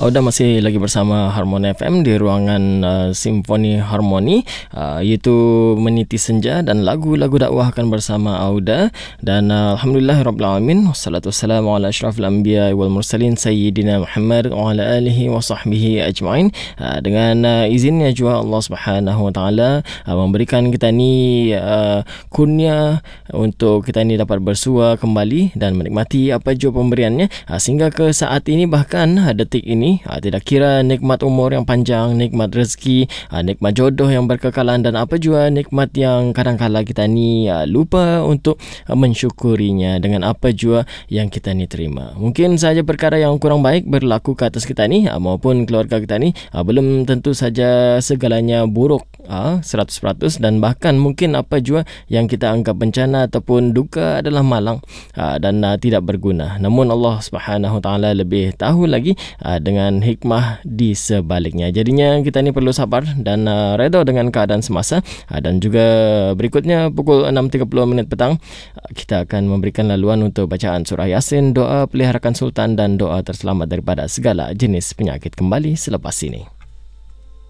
Auda masih lagi bersama Harmoni FM di ruangan Simfoni Harmoni, iaitu Meniti Senja dan lagu-lagu dakwah akan bersama Auda. Dan alhamdulillahirabbil alamin, wassalatu wassalamu ala asyrafil anbiya wal mursalin sayyidina Muhammad wa ala alihi wa sahbihi ajma'in. Dengan izinnya juga Allah Subhanahu wa taala memberikan kita ni kurnia untuk kita ni dapat bersua kembali dan menikmati apa jua pemberiannya sehingga ke saat ini, bahkan detik ini. Tidak kira nikmat umur yang panjang, nikmat rezeki, nikmat jodoh yang berkekalan dan apa jua nikmat yang kadang-kala kita ni lupa untuk mensyukurinya dengan apa jua yang kita ni terima. Mungkin saja perkara yang kurang baik berlaku ke atas kita ni maupun keluarga kita ni, belum tentu saja segalanya buruk 100%, dan bahkan mungkin apa jua yang kita anggap bencana ataupun duka adalah malang dan tidak berguna. Namun Allah Subhanahu wa taala lebih tahu lagi dengan hikmah di sebaliknya. Jadinya kita ni perlu sabar dan redha dengan keadaan semasa. Dan juga berikutnya pukul 6.30 petang kita akan memberikan laluan untuk bacaan surah Yasin, doa peliharakan sultan dan doa terselamat daripada segala jenis penyakit kembali selepas ini.